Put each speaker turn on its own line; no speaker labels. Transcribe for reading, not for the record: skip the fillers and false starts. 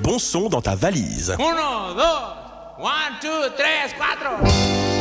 bon son dans ta valise.
1, 2, 1, 2, 3, 4.